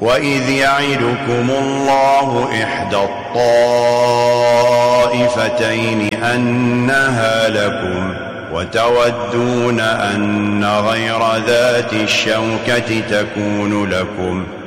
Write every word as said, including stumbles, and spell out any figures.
وإذ يعدكم الله إحدى الطائفتين أنها لكم وتودون أن غير ذات الشوكة تكون لكم